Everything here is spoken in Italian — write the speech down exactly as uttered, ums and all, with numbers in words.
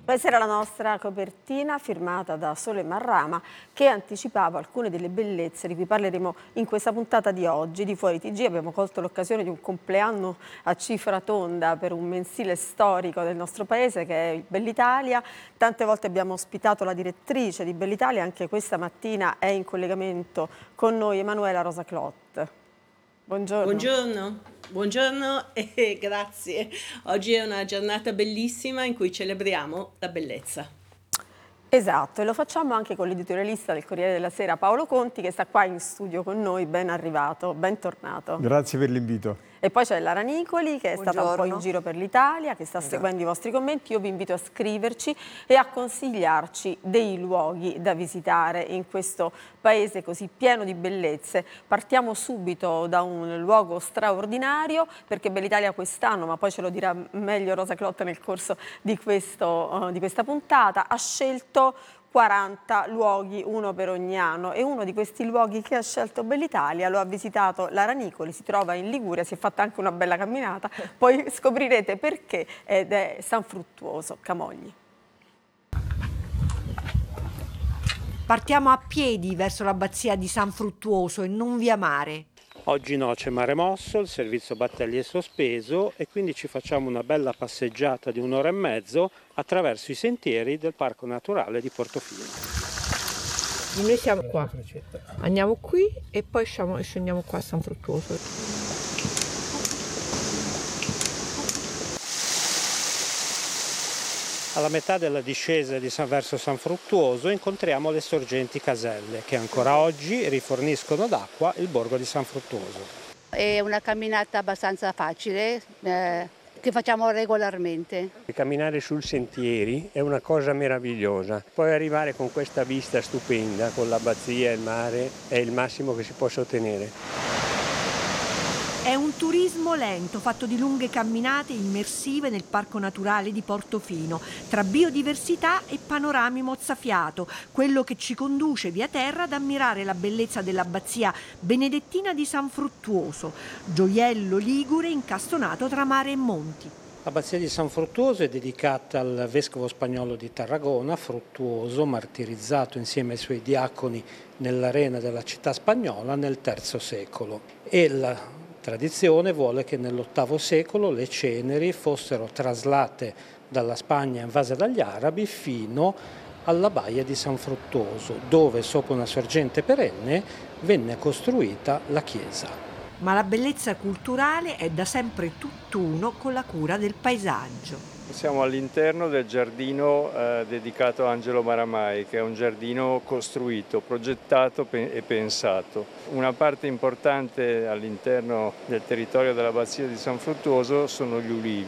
Questa era la nostra copertina firmata da Sole Marrama, che anticipava alcune delle bellezze di cui parleremo in questa puntata di oggi di Fuori T G. Abbiamo colto l'occasione di un compleanno a cifra tonda per un mensile storico del nostro paese che è Bellitalia. Tante volte abbiamo ospitato la direttrice di Bellitalia, anche questa mattina è in collegamento con noi Emanuela Rosaclot. Buongiorno. Buongiorno, buongiorno e grazie. Oggi è una giornata bellissima in cui celebriamo la bellezza. Esatto, e lo facciamo anche con l'editorialista del Corriere della Sera Paolo Conti, che sta qua in studio con noi. Ben arrivato, bentornato. Grazie per l'invito. E poi c'è Lara Nicoli, che è Buongiorno. stata un po' in giro per l'Italia, che sta Esatto. seguendo i vostri commenti. Io vi invito a scriverci e a consigliarci dei luoghi da visitare in questo paese così pieno di bellezze. Partiamo subito da un luogo straordinario, perché Bellitalia quest'anno, ma poi ce lo dirà meglio Rosaclot nel corso di, questo, uh, di questa puntata, ha scelto quaranta luoghi, uno per ogni anno, e uno di questi luoghi che ha scelto Bellitalia lo ha visitato Lara Nicoli, si trova in Liguria, si è fatta anche una bella camminata, poi scoprirete perché, ed è San Fruttuoso, Camogli. Partiamo a piedi verso l'abbazia di San Fruttuoso e non via mare. Oggi no, c'è mare mosso, il servizio battaglie è sospeso e quindi ci facciamo una bella passeggiata di un'ora e mezzo attraverso i sentieri del Parco Naturale di Portofino. Noi siamo qua, andiamo qui e poi scendiamo qua a San Fruttuoso. Alla metà della discesa di San, verso San Fruttuoso incontriamo le sorgenti Caselle che ancora oggi riforniscono d'acqua il borgo di San Fruttuoso. È una camminata abbastanza facile eh, che facciamo regolarmente. Camminare sul sentieri è una cosa meravigliosa, poi arrivare con questa vista stupenda, con l'abbazia e il mare, è il massimo che si possa ottenere. È un turismo lento, fatto di lunghe camminate immersive nel Parco Naturale di Portofino, tra biodiversità e panorami mozzafiato, quello che ci conduce via terra ad ammirare la bellezza dell'abbazia benedettina di San Fruttuoso, gioiello ligure incastonato tra mare e monti. L'abbazia di San Fruttuoso è dedicata al vescovo spagnolo di Tarragona, Fruttuoso, martirizzato insieme ai suoi diaconi nell'arena della città spagnola nel terzo secolo. E la tradizione vuole che nell'ottavo secolo le ceneri fossero traslate dalla Spagna invasa dagli arabi fino alla baia di San Fruttuoso, dove sopra una sorgente perenne venne costruita la chiesa. Ma la bellezza culturale è da sempre tutt'uno con la cura del paesaggio. Siamo all'interno del giardino eh, dedicato a Angelo Maramai, che è un giardino costruito, progettato e pensato. Una parte importante all'interno del territorio dell'abbazia di San Fruttuoso sono gli ulivi.